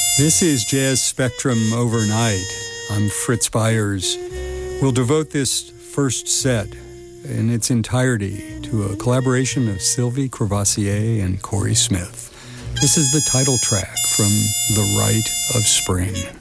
This is Jazz Spectrum Overnight. I'm Fritz Byers. We'll devote this first set in its entirety to a collaboration of Sylvie Courvoisier and Corey Smith. This is the title track from The Rite of Spring.